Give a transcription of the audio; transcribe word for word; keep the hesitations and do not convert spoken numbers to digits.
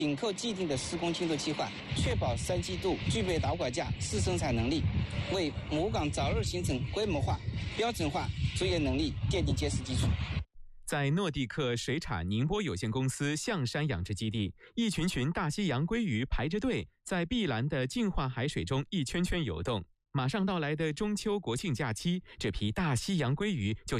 紧扣既定的施工进度计划，确保三季度具备导管架试生产能力，为母港早日形成规模化、标准化作业能力奠定坚实基础。 在诺地克水产宁波有限公司象山养殖基地，一群群大西洋鲑鱼排着队，在碧蓝的净化海水中一圈圈游动。马上到来的中秋国庆假期，这批大西洋鲑鱼就